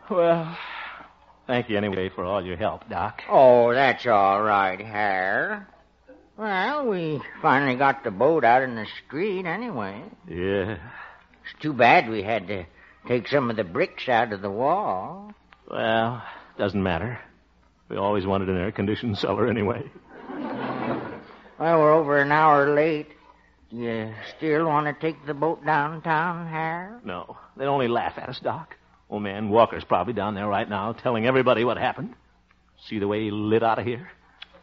Well, thank you anyway for all your help, Doc. Oh, that's all right, Harold. Well, we finally got the boat out in the street anyway. Yeah. It's too bad we had to take some of the bricks out of the wall. Well, doesn't matter. We always wanted an air-conditioned cellar anyway. Well, we're over an hour late. Do you still want to take the boat downtown, Harold? No, they'd only laugh at us, Doc. Old man Walker's probably down there right now telling everybody what happened. See the way he lit out of here?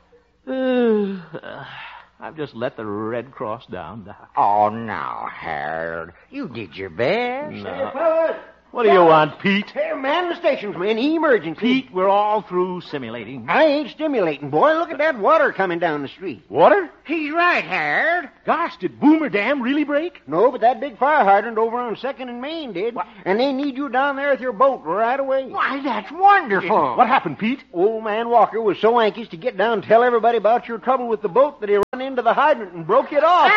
I've just let the Red Cross down, Doc. Oh, now, Harold, you did your best. No. Hey, fellas. What do you want, Pete? Hey, man the station's in emergency. Pete, we're all through simulating. I ain't stimulating, boy. Look at that water coming down the street. Water? He's right, Harold. Gosh, did Boomer Dam really break? No, but that big fire hydrant over on 2nd and Main did. What? And they need you down there with your boat right away. Why, that's wonderful. What happened, Pete? Old man Walker was so anxious to get down and tell everybody about your trouble with the boat that he run into the hydrant and broke it off.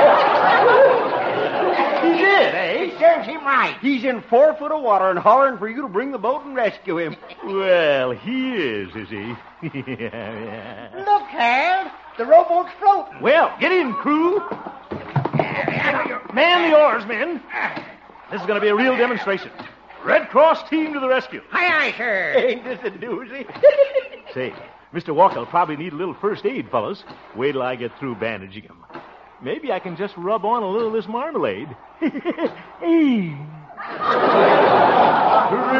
He did, eh? It serves him right. He's in 4 foot of water and hollering for you to bring the boat and rescue him. Well, he is he? Yeah. Look, Harold, the rowboat's floating. Well, get in, crew. Man the oars, men. This is going to be a real demonstration. Red Cross team to the rescue. Aye, aye, sir. Ain't this a doozy? Say, Mr. Walker will probably need a little first aid, fellas. Wait till I get through bandaging him. Maybe I can just rub on a little of this marmalade. Hey.